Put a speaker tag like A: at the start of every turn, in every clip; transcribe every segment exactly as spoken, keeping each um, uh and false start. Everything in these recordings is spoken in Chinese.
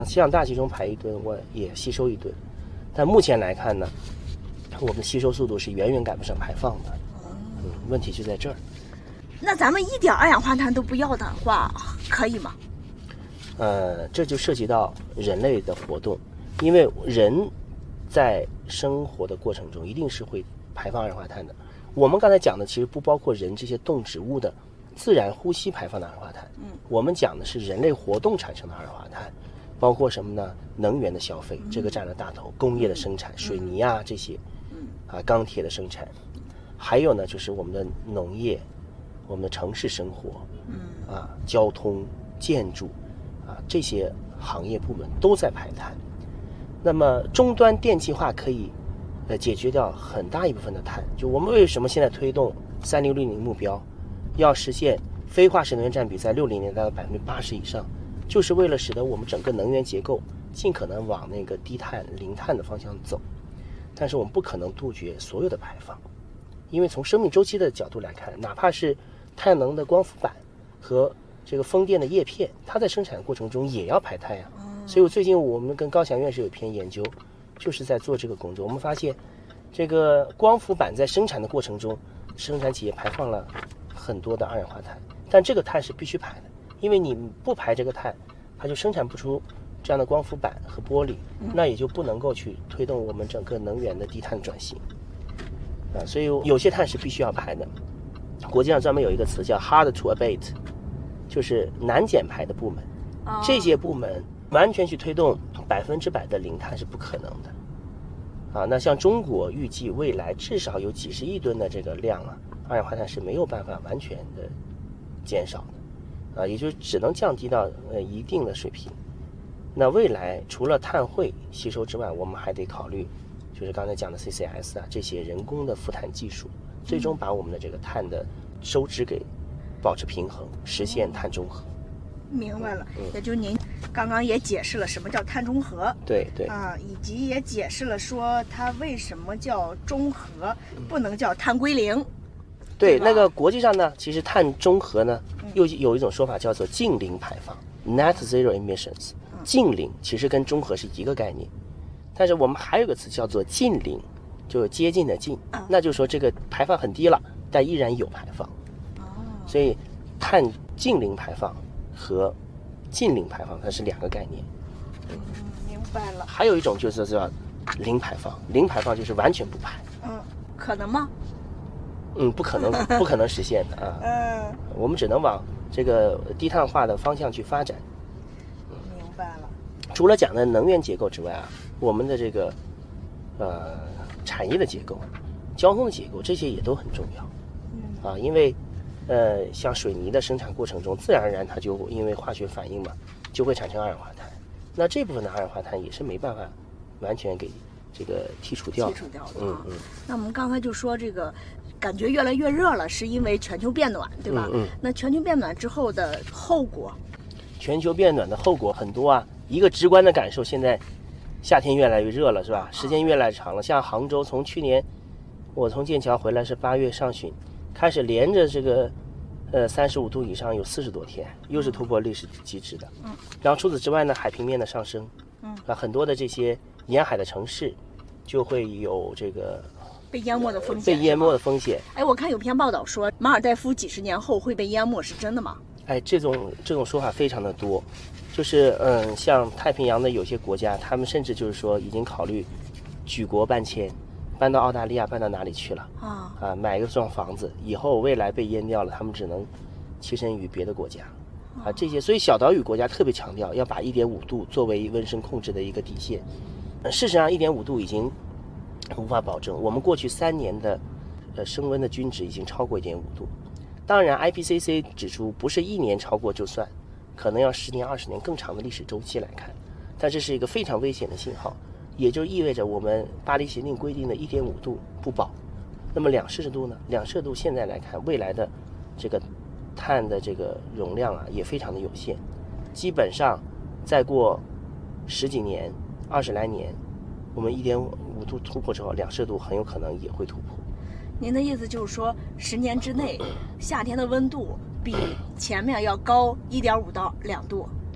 A: 吸氧大气中排一吨，我也吸收一吨，但目前来看呢，我们的吸收速度是远远赶不上排放的。嗯，问题就在这儿。
B: 那咱们一点二氧化碳都不要的话，可以吗？
A: 呃，这就涉及到人类的活动，因为人在生活的过程中一定是会排放二氧化碳的。我们刚才讲的其实不包括人这些动植物的自然呼吸排放的二氧化碳，嗯，我们讲的是人类活动产生的二氧化碳，包括什么呢？能源的消费，这个占了大头，工业的生产，水泥啊这些，嗯，啊钢铁的生产，还有呢就是我们的农业，我们的城市生活，嗯，啊交通、建筑，啊这些行业部门都在排碳。那么终端电气化可以呃，解决掉很大一部分的碳。就我们为什么现在推动三六六零目标，要实现非化石能源占比在六零年达到百分之八十以上，就是为了使得我们整个能源结构尽可能往那个低碳、零碳的方向走。但是我们不可能杜绝所有的排放，因为从生命周期的角度来看，哪怕是太阳能的光伏板和这个风电的叶片，它在生产过程中也要排碳呀。所以我最近我们跟高翔院士有一篇研究，就是在做这个工作。我们发现这个光伏板在生产的过程中，生产企业排放了很多的二氧化碳，但这个碳是必须排的，因为你不排这个碳，它就生产不出这样的光伏板和玻璃，那也就不能够去推动我们整个能源的低碳转型啊。所以有些碳是必须要排的。国际上专门有一个词叫 hard to abate， 就是难减排的部门，这些部门完全去推动百分之百的零碳是不可能的啊。那像中国预计未来至少有几十亿吨的这个量啊，二氧化碳是没有办法完全的减少的啊，也就只能降低到呃一定的水平。那未来除了碳汇吸收之外，我们还得考虑就是刚才讲的 C C S 啊，这些人工的负碳技术，最终把我们的这个碳的收支给保持平衡，实现碳中和。
B: 明白了，嗯、也就是您刚刚也解释了什么叫碳中和，
A: 对对
B: 啊，以及也解释了说它为什么叫中和，不能叫碳归零。
A: 对，对那个国际上呢，其实碳中和呢，又有一种说法叫做净零排放 （net zero emissions）。净零其实跟中和是一个概念，但是我们还有个词叫做近零，就接近的近，嗯、那就是说这个排放很低了，但依然有排放。哦，所以碳净零排放和近零排放它是两个概念。
B: 嗯，明白了。
A: 还有一种就是叫零排放，零排放就是完全不排。
B: 嗯，可能吗？
A: 嗯，不可能，不可能实现的啊。嗯，我们只能往这个低碳化的方向去发展。
B: 嗯，明白了。
A: 除了讲的能源结构之外啊，我们的这个呃产业的结构、交通的结构这些也都很重要。嗯，啊，因为。呃，像水泥的生产过程中，自然而然它就因为化学反应嘛，就会产生二氧化碳。那这部分的二氧化碳也是没办法完全给这个剔除掉的。
B: 剔除掉的。
A: 嗯嗯。
B: 那我们刚才就说这个，感觉越来越热了，是因为全球变暖，对吧？嗯, 嗯。那全球变暖之后的后果？
A: 全球变暖的后果很多啊。一个直观的感受，现在夏天越来越热了，是吧？时间越来越长了。像杭州，从去年我从剑桥回来是八月上旬。开始连着这个，呃，三十五度以上有四十多天，又是突破历史极值的。嗯。然后除此之外呢，海平面的上升，嗯，啊，很多的这些沿海的城市，就会有这个
B: 被淹没的风险。
A: 被淹没的风险。
B: 哎，我看有篇报道说，马尔代夫几十年后会被淹没，是真的吗？
A: 哎，这种这种说法非常的多，就是嗯，像太平洋的有些国家，他们甚至就是说已经考虑举国搬迁。搬到澳大利亚，搬到哪里去了？啊啊，买一个幢房子，以后未来被淹掉了，他们只能栖身于别的国家，啊，这些，所以小岛屿国家特别强调要把一点五度作为温升控制的一个底线。事实上，一点五度已经无法保证。我们过去三年的呃升温的均值已经超过一点五度。当然 ，I P C C 指出，不是一年超过就算，可能要十年、二十年更长的历史周期来看，但这是一个非常危险的信号。也就意味着我们巴黎协定规定的一点五度不保，那么两摄氏度呢？两摄氏度现在来看，未来的这个碳的这个容量啊也非常的有限，基本上再过十几年、二十来年，我们一点五度突破之后，两摄氏度很有可能也会突破。
B: 您的意思就是说，十年之内，夏天的温度比前面要高一点五到两度？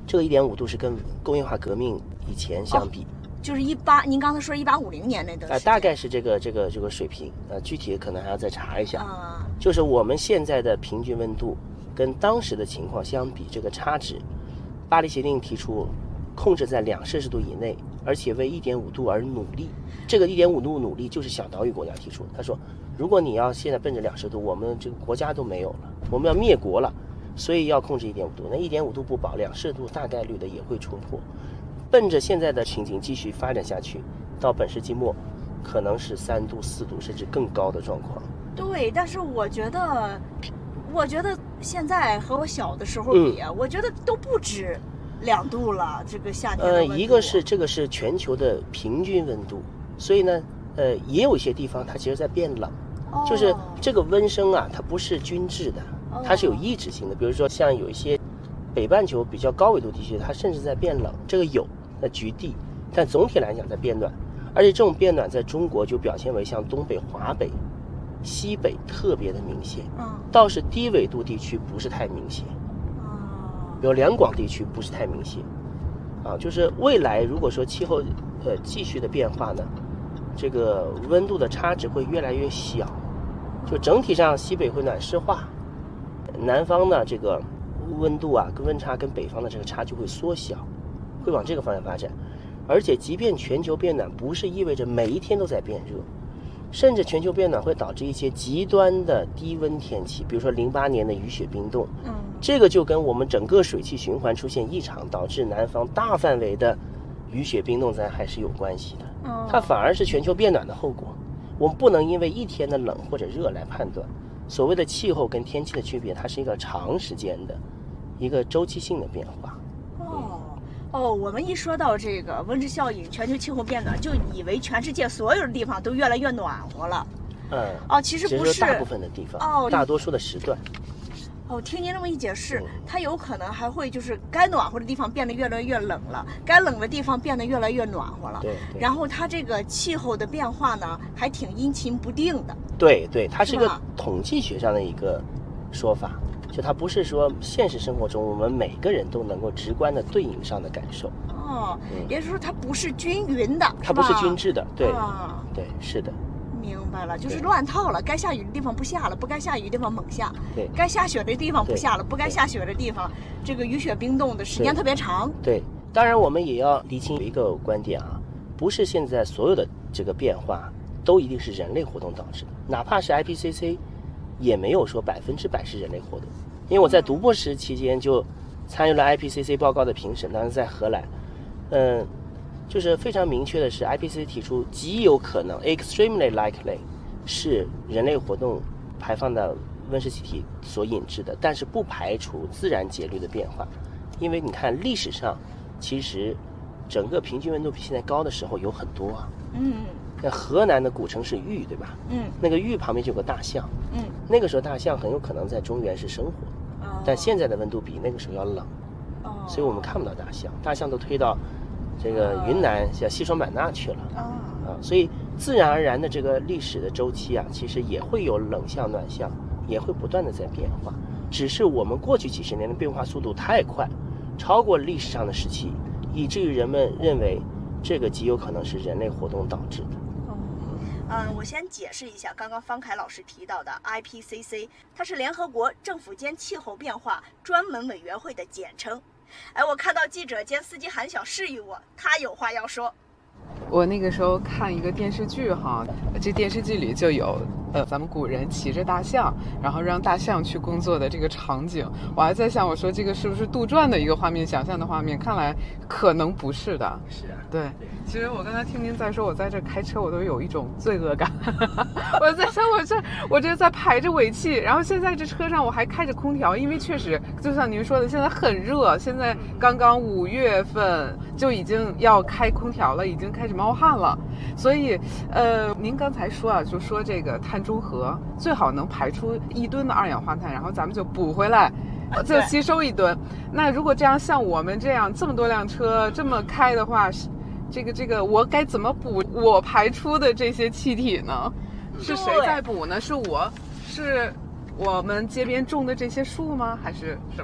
A: 这个一点五度是跟工业化革命以前相比。哦，
B: 就是一八，您刚才说一八五零年那段时间，
A: 呃，大概是这个这个这个水平，呃，具体可能还要再查一下。啊，就是我们现在的平均温度跟当时的情况相比，这个差值，巴黎协定提出控制在两摄氏度以内，而且为一点五度而努力。这个一点五度努力就是小岛屿国家提出，他说，如果你要现在奔着两摄度，我们这个国家都没有了，我们要灭国了，所以要控制一点五度。那一点五度不保，两摄度大概率的也会冲破。奔着现在的情景继续发展下去，到本世纪末，可能是三度、四度甚至更高的状况。
B: 对，但是我觉得，我觉得现在和我小的时候比，嗯、我觉得都不止两度了。这个夏天的温度，
A: 呃，一个是这个是全球的平均温度，所以呢，呃，也有一些地方它其实在变冷，哦、就是这个温升啊，它不是均质的，它是有抑制性的。比如说像有一些北半球比较高纬度地区，它甚至在变冷，这个有。在局地，但总体来讲在变暖，而且这种变暖在中国就表现为像东北、华北、西北特别的明显，嗯，倒是低纬度地区不是太明显，啊，比如两广地区不是太明显，啊，就是未来如果说气候呃继续的变化呢，这个温度的差值会越来越小，就整体上西北会暖湿化，南方呢这个温度啊跟温差跟北方的这个差距会缩小。会往这个方向发展，而且即便全球变暖不是意味着每一天都在变热，甚至全球变暖会导致一些极端的低温天气，比如说零八年的雨雪冰冻，嗯，这个就跟我们整个水汽循环出现异常，导致南方大范围的雨雪冰冻灾害是有关系的，嗯，它反而是全球变暖的后果。我们不能因为一天的冷或者热来判断，所谓的气候跟天气的区别，它是一个长时间的一个周期性的变化。
B: 哦，我们一说到这个温室效应、全球气候变暖，就以为全世界所有的地方都越来越暖和了。嗯。哦，其实不是。
A: 只是大部分的地方。哦。大多数的时段。
B: 哦，听您这么一解释，嗯、它有可能还会就是该暖和的地方变得越来越冷了，该冷的地方变得越来越暖和了。
A: 对。对
B: 然后它这个气候的变化呢，还挺阴晴不定的。
A: 对对，它是一个统计学上的一个说法。就它不是说现实生活中我们每个人都能够直观的对应上的感受
B: 哦，嗯、也就是说它不是均匀的，
A: 它不是均质的，对，啊、对，是的，
B: 明白了，就是乱套了，该下雨的地方不下了，不该下雨的地方猛下，
A: 对，
B: 该下雪的地方不下了，不该下雪的地方，这个雨雪冰冻的时间特别长，
A: 对，当然我们也要厘清一个观点啊，不是现在所有的这个变化都一定是人类活动导致的，哪怕是 I P C C。也没有说百分之百是人类活动，因为我在读博士期间就参与了 I P C C 报告的评审，当时在荷兰，嗯，就是非常明确的是 I P C C 提出极有可能 extremely likely 是人类活动排放的温室气体所引致的，但是不排除自然节律的变化，因为你看历史上其实整个平均温度比现在高的时候有很多啊，嗯。那河南的古城是玉，对吧？嗯，那个玉旁边就有个大象，嗯，那个时候大象很有可能在中原是生活，哦，但现在的温度比那个时候要冷，哦，所以我们看不到大象，大象都推到这个云南像西双版纳去了，哦，啊，所以自然而然的这个历史的周期啊，其实也会有冷象、暖象，也会不断的在变化，只是我们过去几十年的变化速度太快，超过历史上的时期，以至于人们认为这个极有可能是人类活动导致的。
B: 嗯，我先解释一下刚刚方凯老师提到的 I P C C， 它是联合国政府间气候变化专门委员会的简称。哎，我看到记者兼司机韩晓示意我，他有话要说。
C: 我那个时候看一个电视剧哈，这电视剧里就有呃咱们古人骑着大象，然后让大象去工作的这个场景。我还在想，我说这个是不是杜撰的一个画面，想象的画面？看来可能不是的。
A: 是啊，
C: 对。其实我刚才听您在说，我在这开车，我都有一种罪恶感。我在想，我这我这在排着尾气，然后现在这车上我还开着空调，因为确实就像您说的，现在很热，现在刚刚五月份就已经要开空调了，已经开始冒汗了。所以，呃，您刚才说啊，就说这个碳中和最好能排出一吨的二氧化碳，然后咱们就补回来。就吸收一吨。那如果这样像我们这样这么多辆车这么开的话，这个这个我该怎么补我排出的这些气体呢？是谁在补呢？是我是我们街边种的这些树吗？还是什么？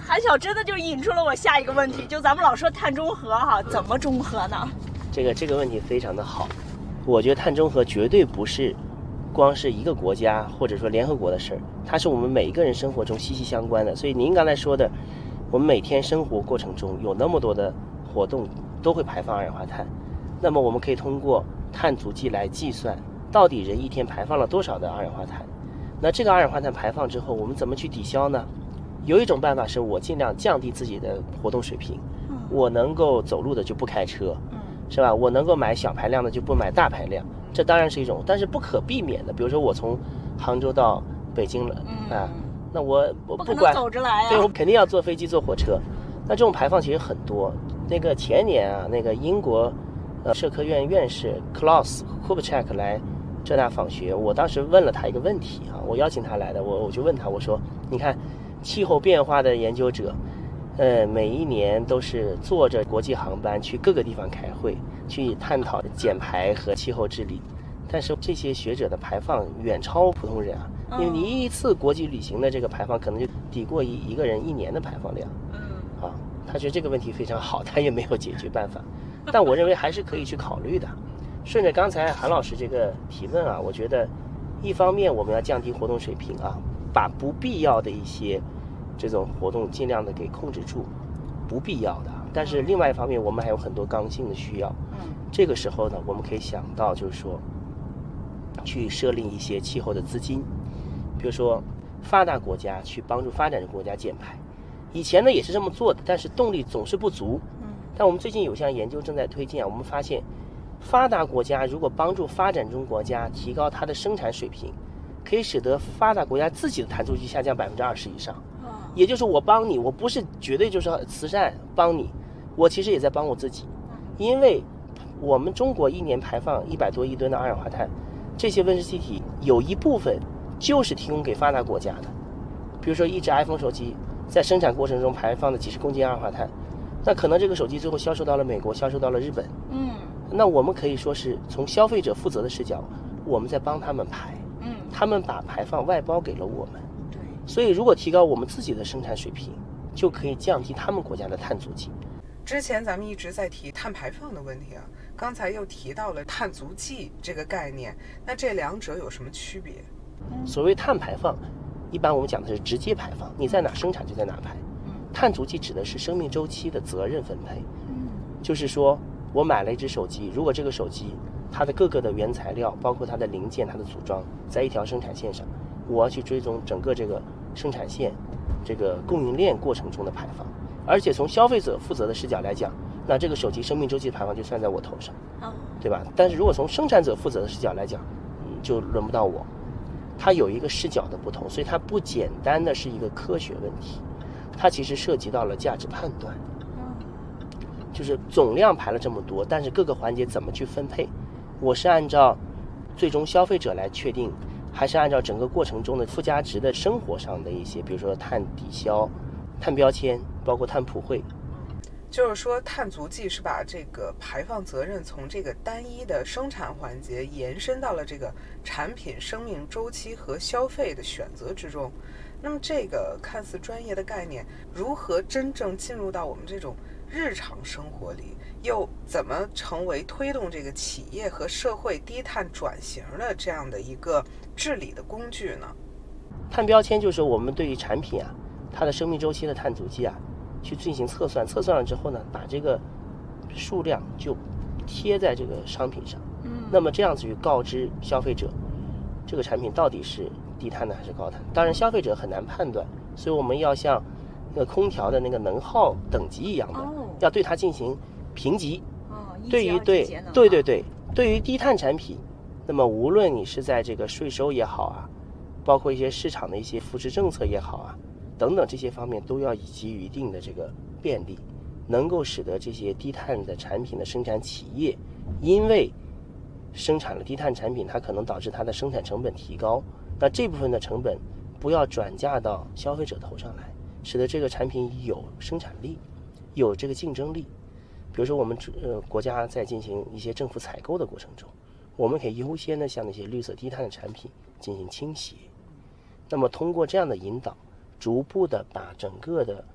B: 韩晓真的就引出了我下一个问题，就咱们老说碳中和哈，怎么中和呢？
A: 这个这个问题非常的好，我觉得碳中和绝对不是光是一个国家或者说联合国的事儿，它是我们每一个人生活中息息相关的。所以您刚才说的，我们每天生活过程中有那么多的活动都会排放二氧化碳，那么我们可以通过碳足迹来计算到底人一天排放了多少的二氧化碳。那这个二氧化碳排放之后，我们怎么去抵消呢？有一种办法是我尽量降低自己的活动水平，我能够走路的就不开车，是吧？我能够买小排量的就不买大排量，这当然是一种，但是不可避免的。比如说我从杭州到北京了，啊，那我我不管
B: 走着来啊，
A: 对，我肯定要坐飞机坐火车。那这种排放其实很多。那个前年啊，那个英国呃社科院院士 Klaus Kubitschek 来浙大访学，我当时问了他一个问题啊，我邀请他来的，我我就问他，我说，你看气候变化的研究者，呃，每一年都是坐着国际航班去各个地方开会，去探讨减排和气候治理，但是这些学者的排放远超普通人啊，因为你一次国际旅行的这个排放可能就抵过一一个人一年的排放量，啊，他觉得这个问题非常好，他也没有解决办法，但我认为还是可以去考虑的。顺着刚才韩老师这个提问啊，我觉得一方面我们要降低活动水平啊，把不必要的一些这种活动尽量的给控制住，不必要的。但是另外一方面，我们还有很多刚性的需要。嗯，这个时候呢，我们可以想到就是说，去设立一些气候的资金，比如说发达国家去帮助发展中国家减排。以前呢也是这么做的，但是动力总是不足。嗯，但我们最近有项研究正在推进啊，我们发现，发达国家如果帮助发展中国家提高它的生产水平，可以使得发达国家自己的碳足迹下降百分之二十以上。也就是我帮你，我不是绝对就是慈善帮你，我其实也在帮我自己，因为我们中国一年排放一百多亿吨的二氧化碳，这些温室气体有一部分就是提供给发达国家的，比如说一只 iPhone 手机在生产过程中排放的几十公斤二氧化碳，那可能这个手机最后销售到了美国，销售到了日本，嗯，那我们可以说是从消费者负责的视角，我们在帮他们排，嗯，他们把排放外包给了我们。所以如果提高我们自己的生产水平，就可以降低他们国家的碳足迹。
C: 之前咱们一直在提碳排放的问题啊，刚才又提到了碳足迹这个概念，那这两者有什么区别？
A: 所谓碳排放，一般我们讲的是直接排放，你在哪生产就在哪排。碳足迹指的是生命周期的责任分配，就是说我买了一只手机，如果这个手机它的各个的原材料，包括它的零件、它的组装，在一条生产线上，我要去追踪整个这个生产线这个供应链过程中的排放，而且从消费者负责的视角来讲，那这个手机生命周期排放就算在我头上，对吧？但是如果从生产者负责的视角来讲，就轮不到我。它有一个视角的不同，所以它不简单的是一个科学问题，它其实涉及到了价值判断，就是总量排了这么多，但是各个环节怎么去分配，我是按照最终消费者来确定，还是按照整个过程中的附加值的生活上的一些，比如说碳抵消、碳标签，包括碳普惠。
C: 就是说碳足迹是把这个排放责任从这个单一的生产环节延伸到了这个产品生命周期和消费的选择之中。那么这个看似专业的概念，如何真正进入到我们这种日常生活里，又怎么成为推动这个企业和社会低碳转型的这样的一个治理的工具呢？
A: 碳标签就是我们对于产品啊，它的生命周期的碳足迹啊，去进行测算，测算了之后呢，把这个数量就贴在这个商品上。嗯，那么这样子去告知消费者，这个产品到底是低碳的还是高碳。当然消费者很难判断，所以我们要像那个空调的那个能耗等级一样的，哦、要对它进行评级。哦，对于对对对对，对于低碳产品，那么无论你是在这个税收也好啊，包括一些市场的一些扶持政策也好啊，等等这些方面都要给予一定的这个便利，能够使得这些低碳的产品的生产企业，因为生产了低碳产品，它可能导致它的生产成本提高，那这部分的成本不要转嫁到消费者头上来，使得这个产品有生产力，有这个竞争力。比如说我们呃国家在进行一些政府采购的过程中，我们可以优先的向那些绿色低碳的产品进行倾斜，那么通过这样的引导，逐步的把整个的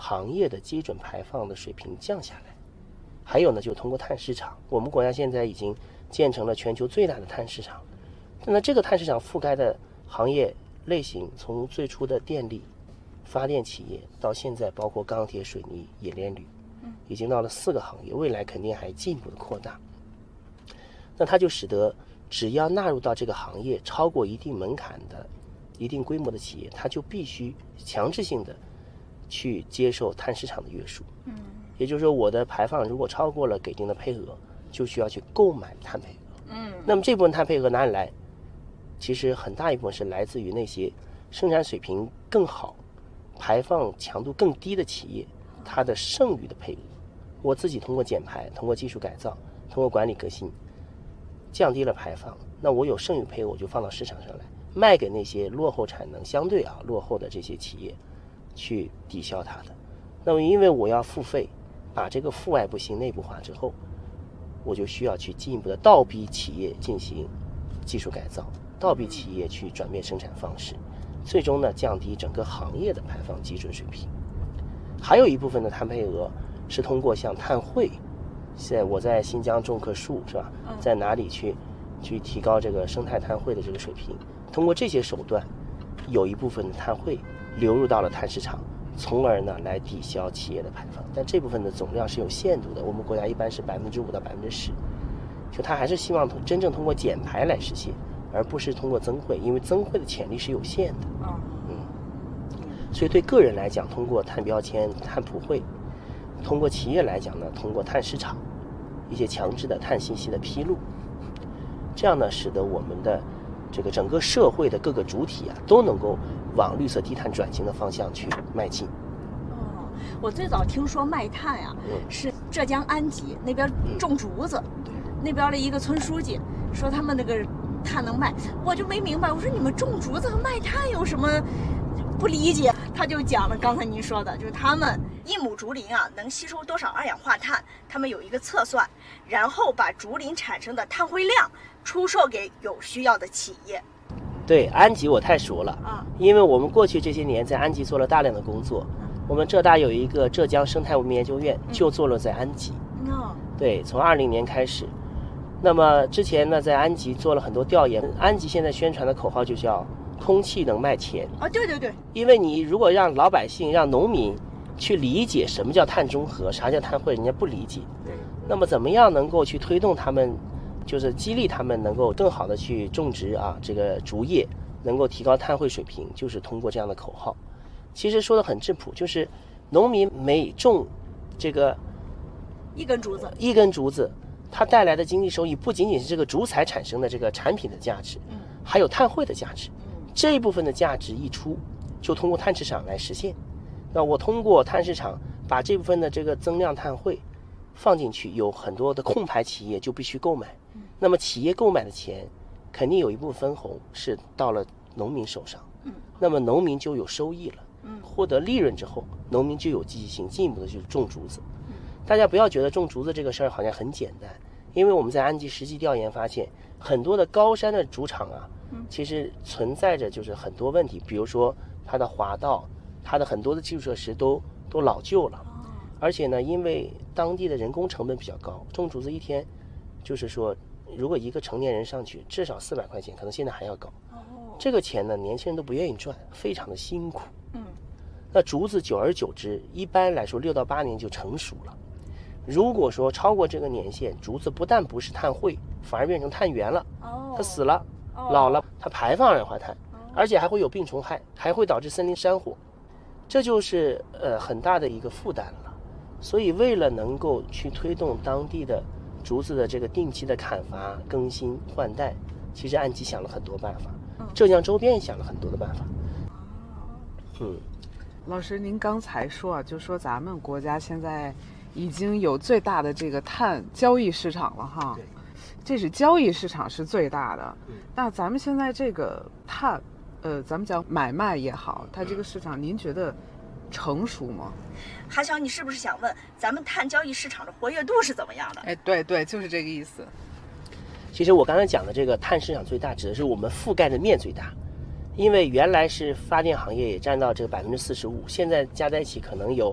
A: 行业的基准排放的水平降下来。还有呢，就是通过碳市场，我们国家现在已经建成了全球最大的碳市场。那这个碳市场覆盖的行业类型，从最初的电力、发电企业，到现在包括钢铁、水泥、冶炼铝，已经到了四个行业，未来肯定还进一步的扩大。那它就使得只要纳入到这个行业超过一定门槛的、一定规模的企业，它就必须强制性的去接受碳市场的约束。嗯，也就是说，我的排放如果超过了给定的配额，就需要去购买碳配额。嗯，那么这部分碳配额哪里来？其实很大一部分是来自于那些生产水平更好、排放强度更低的企业，它的剩余的配额，我自己通过减排、通过技术改造、通过管理革新，降低了排放，那我有剩余配额，我就放到市场上来，卖给那些落后产能相对啊落后的这些企业，去抵消它的。那么因为我要付费，把这个负外部性内部化之后，我就需要去进一步的倒逼企业进行技术改造，倒逼企业去转变生产方式，最终呢降低整个行业的排放基准水平。还有一部分的碳配额是通过像碳汇，现在我在新疆种棵树是吧，在哪里去去提高这个生态碳汇的这个水平，通过这些手段，有一部分的碳汇流入到了碳市场，从而呢来抵消企业的排放。但这部分的总量是有限度的，我们国家一般是百分之五到百分之十，就它还是希望真正通过减排来实现，而不是通过增汇，因为增汇的潜力是有限的。嗯，所以对个人来讲，通过碳标签、碳普惠；通过企业来讲呢，通过碳市场一些强制的碳信息的披露，这样呢，使得我们的这个整个社会的各个主体啊，都能够往绿色低碳转型的方向去迈进。
B: 哦，我最早听说卖碳呀、啊，嗯、是浙江安吉那边种竹子，嗯、那边的一个村书记说他们那个碳能卖，我就没明白，我说你们种竹子和卖碳有什么不理解？他就讲了刚才您说的，就是他们一亩竹林啊能吸收多少二氧化碳，他们有一个测算，然后把竹林产生的碳汇量出售给有需要的企业。
A: 对，安吉我太熟了啊，因为我们过去这些年在安吉做了大量的工作。嗯、我们浙大有一个浙江生态文明研究院，就坐落在安吉。嗯、对，从二零年开始。那么之前呢，在安吉做了很多调研。安吉现在宣传的口号就叫空气能卖钱
B: 啊，对对对，
A: 因为你如果让老百姓、让农民去理解什么叫碳中和，啥叫碳汇，人家不理解。对，那么怎么样能够去推动他们，就是激励他们能够更好的去种植啊这个竹叶，能够提高碳汇水平，就是通过这样的口号。其实说的很质朴，就是农民每种这个
B: 一根竹子，
A: 一根竹子，它带来的经济收益不仅仅是这个竹材产生的这个产品的价值，嗯，还有碳汇的价值。这一部分的价值一出，就通过碳市场来实现。那我通过碳市场把这部分的这个增量碳汇放进去，有很多的控排企业就必须购买。那么企业购买的钱，肯定有一部分分红是到了农民手上。那么农民就有收益了。获得利润之后，农民就有积极性，进一步的去种竹子。大家不要觉得种竹子这个事儿好像很简单，因为我们在安吉实际调研发现，很多的高山的竹厂啊，其实存在着就是很多问题，比如说它的滑道，它的很多的基础设施都都老旧了，而且呢，因为当地的人工成本比较高，种竹子一天，就是说，如果一个成年人上去，至少四百块钱，可能现在还要高。这个钱呢，年轻人都不愿意赚，非常的辛苦。嗯，那竹子久而久之，一般来说六到八年就成熟了。如果说超过这个年限，竹子不但不是碳汇，反而变成碳源了。哦，它死了，老了，它排放二氧化碳，而且还会有病虫害，还会导致森林山火，这就是呃很大的一个负担了。所以为了能够去推动当地的竹子的这个定期的砍伐、更新换代，其实安吉想了很多办法，浙江周边也想了很多的办法。嗯，
C: 老师，您刚才说啊，就说咱们国家现在已经有最大的这个碳交易市场了哈。对，这是交易市场是最大的。嗯，那咱们现在这个碳，呃，咱们讲买卖也好，它这个市场，您觉得成熟吗？
B: 韩晓，你是不是想问咱们碳交易市场的活跃度是怎么样的？
C: 哎，对对，就是这个意思。
A: 其实我刚才讲的这个碳市场最大，指的是我们覆盖的面最大。因为原来是发电行业也占到这个百分之四十五，现在加在一起可能有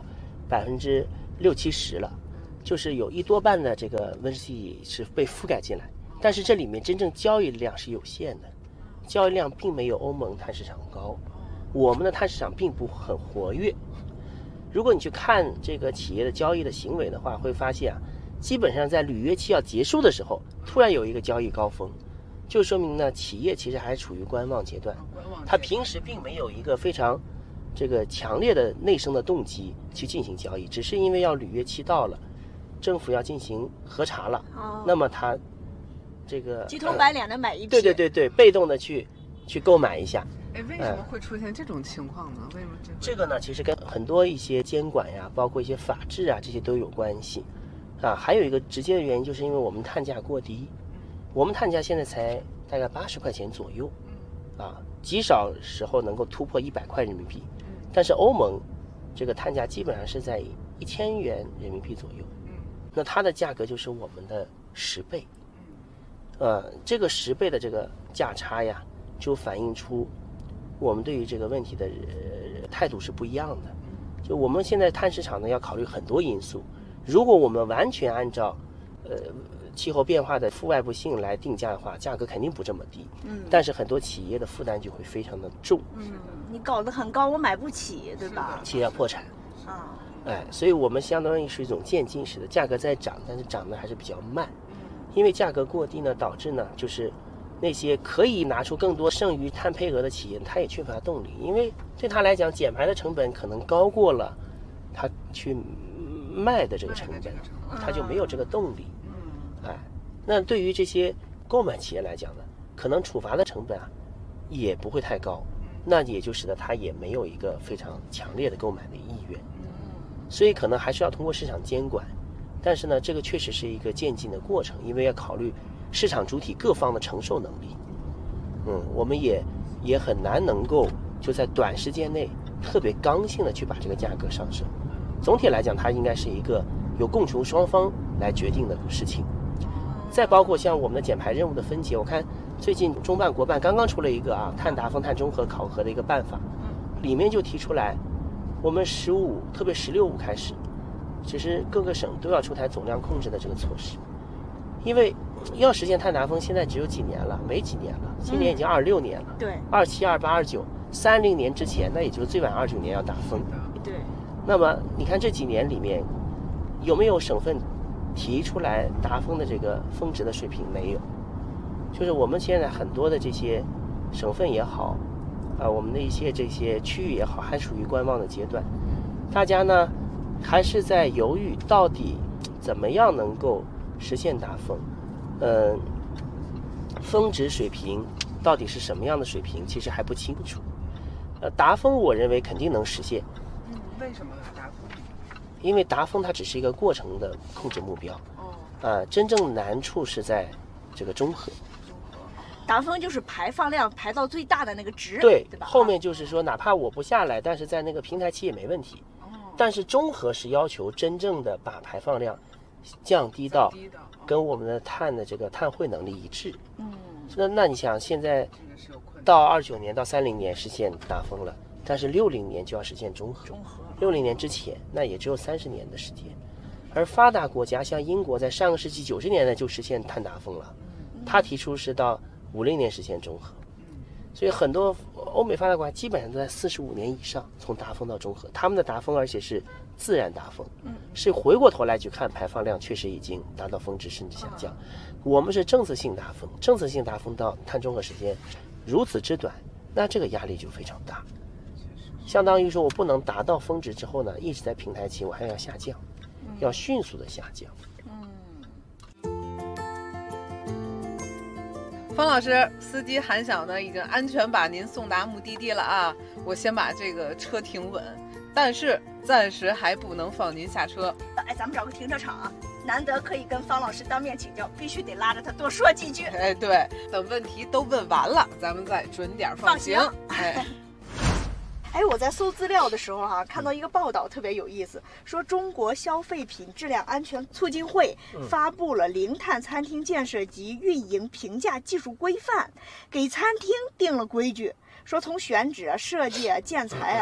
A: 百分之六七十了，就是有一多半的这个温室气是被覆盖进来，但是这里面真正交易量是有限的，交易量并没有欧盟碳市场高，我们的碳市场并不很活跃。如果你去看这个企业的交易的行为的话，会发现啊，基本上在履约期要结束的时候，突然有一个交易高峰，就说明呢，企业其实还处于观望阶段，它平时并没有一个非常这个强烈的内生的动机去进行交易，只是因为要履约期到了，政府要进行核查了，
B: 哦、
A: 那么它这个
B: 急头白脸的买一批，
A: 对对对对，被动的去去购买一下。
C: 哎，为什么会出现这种情况呢？为什么这
A: 这个呢？其实跟很多一些监管呀，包括一些法制啊，这些都有关系，啊，还有一个直接的原因，就是因为我们碳价过低，我们碳价现在才大概八十块钱左右，啊，极少时候能够突破一百块人民币，但是欧盟这个碳价基本上是在一千元人民币左右，那它的价格就是我们的十倍，呃，这个十倍的这个价差呀，就反映出我们对于这个问题的、呃、态度是不一样的。就我们现在碳市场呢，要考虑很多因素。如果我们完全按照呃气候变化的负外部性来定价的话，价格肯定不这么低。嗯。但是很多企业的负担就会非常的重。
B: 嗯，你搞得很高，我买不起，对吧？
A: 企业要破产。
B: 啊。
A: 哎，所以我们相当于是一种渐进式的，价格在涨，但是涨得还是比较慢。因为价格过低呢，导致呢就是那些可以拿出更多剩余碳配额的企业，它也缺乏动力，因为对他来讲，减排的成本可能高过了他去卖的这个成本，他就没有这个动力。哎，那对于这些购买企业来讲呢，可能处罚的成本啊也不会太高，那也就使得他也没有一个非常强烈的购买的意愿，所以可能还是要通过市场监管。但是呢，这个确实是一个渐进的过程，因为要考虑市场主体各方的承受能力。嗯，我们也也很难能够就在短时间内特别刚性的去把这个价格上升。总体来讲，它应该是一个由供求双方来决定的事情。再包括像我们的减排任务的分解，我看最近中办国办刚刚出了一个啊碳达峰、碳中和考核的一个办法，里面就提出来，我们十五特别十六五开始。其实各个省都要出台总量控制的这个措施，因为要实现碳达峰，现在只有几年了，没几年了，今年已经二六年了，
B: 嗯、对，
A: 二七、二八、二九，三零年之前，那也就是最晚二九年要达峰。
B: 对。
A: 那么你看这几年里面，有没有省份提出来达峰的这个峰值的水平？没有，就是我们现在很多的这些省份也好，啊、呃，我们的一些这些区域也好，还处于观望的阶段，大家呢。还是在犹豫到底怎么样能够实现达峰，嗯、呃，峰值水平到底是什么样的水平，其实还不清楚。呃，达峰我认为肯定能实现。
C: 嗯，为什么达峰？
A: 因为达峰它只是一个过程的控制目标。哦。呃，真正难处是在这个中和。
B: 达峰就是排放量排到最大的那个值，
A: 对，
B: 对吧？
A: 后面就是说，哪怕我不下来，但是在那个平台期也没问题。但是中和是要求真正的把排放量降低到跟我们的碳的这个碳汇能力一致。嗯，那那你想，现在到二九年到三零年实现达峰了，但是六零年就要实现中和。中和。六零年之前，那也只有三十年的时间。而发达国家像英国，在上个世纪九十年代就实现碳达峰了，他提出是到五零年实现中和。所以很多欧美发达国家基本上都在四十五年以上，从达峰到中和，他们的达峰而且是自然达峰，是回过头来去看排放量确实已经达到峰值甚至下降。我们是政策性达峰，政策性达峰到碳中和时间如此之短，那这个压力就非常大，相当于说我不能达到峰值之后呢，一直在平台期，我还要下降，要迅速的下降。
C: 方老师，司机韩晓呢已经安全把您送达目的地了啊！我先把这个车停稳，但是暂时还不能放您下车。
B: 哎，咱们找个停车场啊，难得可以跟方老师当面请教，必须得拉着他多说几句。
C: 哎，对，等问题都问完了，咱们再准点放行。哎。
B: 哎，我在搜资料的时候哈、啊，看到一个报道特别有意思，说中国消费品质量安全促进会发布了零碳餐厅建设及运营评价技术规范，给餐厅定了规矩，说从选址啊、设计啊、建材啊，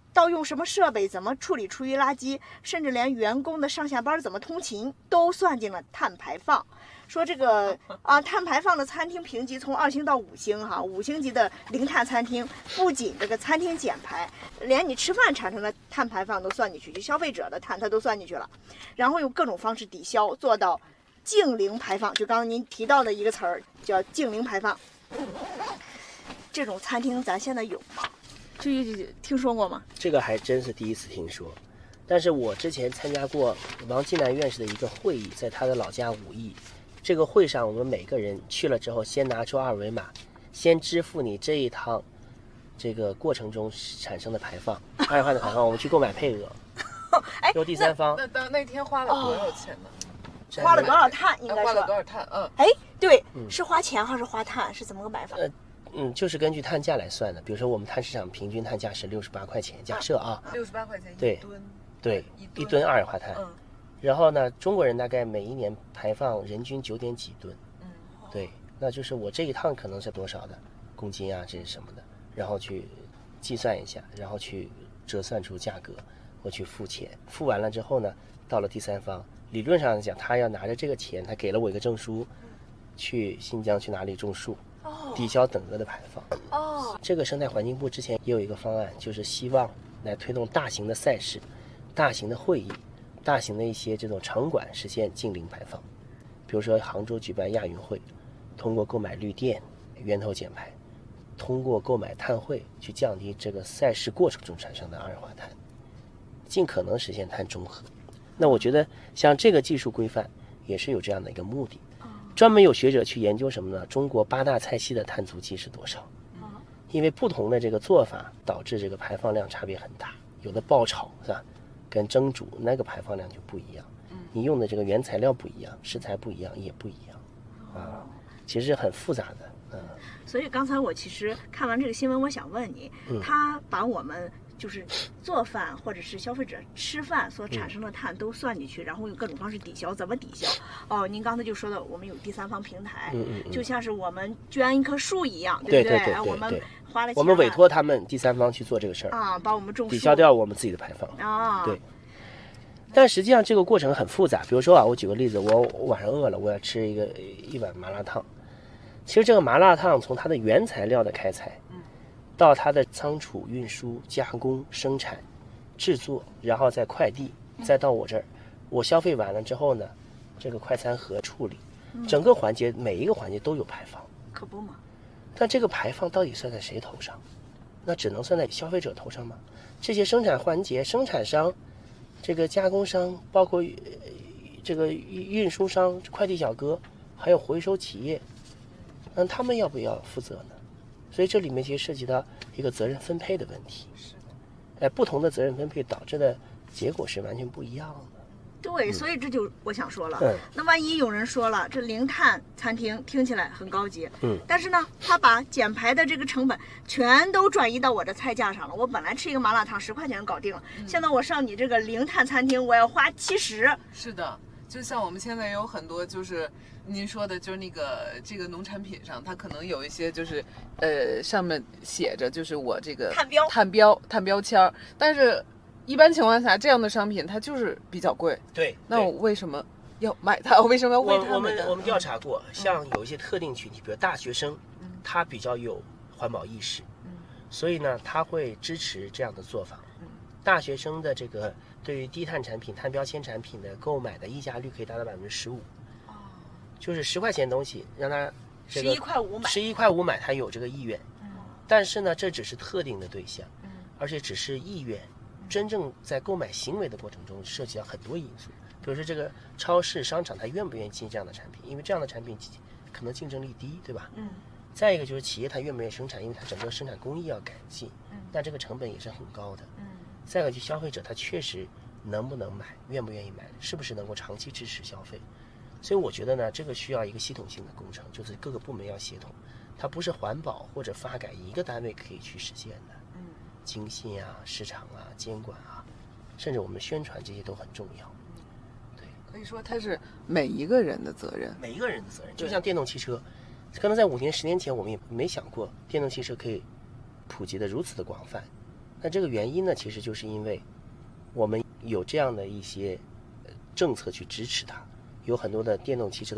B: 到用什么设备，怎么处理厨余垃圾，甚至连员工的上下班怎么通勤都算进了碳排放。说这个啊，碳排放的餐厅评级从二星到五星哈，五星级的零碳餐厅，不仅这个餐厅减排，连你吃饭产生的碳排放都算进去，就消费者的碳它都算进去了，然后用各种方式抵消，做到净零排放。就刚刚您提到的一个词儿叫净零排放，这种餐厅咱现在有吗？就听说过吗？
A: 这个还真是第一次听说。但是我之前参加过王继南院士的一个会议，在他的老家武义。这个会上，我们每个人去了之后，先拿出二维码，先支付你这一趟这个过程中产生的排放，二氧化碳排放，我们去购买配额。
B: 哎，
A: 由第三方。
C: 那那那天花了多少钱呢？
B: 哦、花了多少碳？应该
C: 花了多少碳？嗯。
B: 哎，对，
A: 嗯、
B: 是花钱还是花碳？是怎么个买法？
A: 呃，嗯，就是根据碳价来算的。比如说，我们碳市场平均碳价是六十八块钱，假设啊，
C: 六十八块钱一
A: 对
C: 吨。
A: 对，
C: 一吨
A: 一吨二氧化碳。
C: 嗯。
A: 然后呢，中国人大概每一年排放人均九点几吨。
C: 嗯。
A: 对，那就是我这一趟可能是多少的公斤啊，这是什么的，然后去计算一下，然后去折算出价格，我去付钱。付完了之后呢，到了第三方，理论上讲，他要拿着这个钱，他给了我一个证书，去新疆去哪里种树，抵消等额的排放。
B: 哦，
A: 这个生态环境部之前也有一个方案，就是希望来推动大型的赛事、大型的会议、大型的一些这种场馆实现净零排放。比如说杭州举办亚运会，通过购买绿电源头减排，通过购买碳汇去降低这个赛事过程中产生的二氧化碳，尽可能实现碳中和。那我觉得像这个技术规范也是有这样的一个目的。专门有学者去研究什么呢？中国八大菜系的碳足迹是多少？因为不同的这个做法导致这个排放量差别很大，有的爆炒是吧，跟蒸煮那个排放量就不一样。你用的这个原材料不一样，食材不一样也不一样啊，其实很复杂的。嗯，
B: 所以刚才我其实看完这个新闻，我想问你，
A: 嗯、
B: 他把我们就是做饭或者是消费者吃饭所产生的碳都算进去，嗯、然后用各种方式抵消，怎么抵消？哦，您刚才就说的，我们有第三方平台，
A: 嗯嗯嗯、
B: 就像是我们捐一棵树一样，
A: 对
B: 不对？
A: 对对对对
B: 我们花了钱，
A: 我们委托他们第三方去做这个事儿
B: 啊，帮我们种树，
A: 抵消掉我们自己的排放
B: 啊，
A: 对。但实际上这个过程很复杂，比如说啊，我举个例子，我我晚上饿了，我要吃一个一碗麻辣烫。其实这个麻辣烫从它的原材料的开采，到它的仓储、运输、加工、生产、制作，然后再快递，再到我这儿，我消费完了之后呢，这个快餐盒处理，整个环节每一个环节都有排放，
B: 可不嘛。
A: 但这个排放到底算在谁头上？那只能算在消费者头上吗？这些生产环节，生产商。这个加工商，包括这个运输商、快递小哥，还有回收企业，那他们要不要负责呢？所以这里面其实涉及到一个责任分配的问题。
C: 是的，
A: 哎，不同的责任分配导致的结果是完全不一样的。
B: 对，所以这就我想说了，
A: 嗯、
B: 那万一有人说了，这零碳餐厅听起来很高级，
A: 嗯，
B: 但是呢，他把减排的这个成本全都转移到我的菜价上了。我本来吃一个麻辣烫十块钱搞定了，嗯、现在我上你这个零碳餐厅，我要花七十。
C: 是的，就像我们现在有很多就是您说的，就是那个这个农产品上，它可能有一些就是呃上面写着就是我这个
B: 碳标
C: 碳标碳标签，但是。一般情况下，这样的商品它就是比较贵。
A: 对，
C: 那我为什么要买它？我为什么要为它
A: 我我们我们调查过，嗯、像有一些特定群体，比如大学生，嗯、他比较有环保意识，嗯、所以呢，他会支持这样的做法。嗯、大学生的这个对于低碳产品、碳标签产品的购买的溢价率可以达到百分之十五。哦，就是十块钱的东西，让他
B: 十一块五买，
A: 十一块五买，他有这个意愿。嗯，但是呢，这只是特定的对象，嗯，而且只是意愿。真正在购买行为的过程中，涉及到很多因素，比如说这个超市、商场，它愿不愿意进这样的产品？因为这样的产品可能竞争力低，对吧？嗯。再一个就是企业它愿不愿意生产，因为它整个生产工艺要改进，嗯，那这个成本也是很高的。嗯。再一个就消费者他确实能不能买，愿不愿意买，是不是能够长期支持消费？所以我觉得呢，这个需要一个系统性的工程，就是各个部门要协同，它不是环保或者发改一个单位可以去实现的。经信啊、市场啊、监管啊，甚至我们宣传这些都很重要。对，
C: 可以说它是每一个人的责任，
A: 每一个人的责任。就像电动汽车，可能在五年、十年前我们也没想过电动汽车可以普及的如此的广泛， 那这个原因呢，其实就是因为我们有这样的一些政策去支持它，有很多的电动汽车的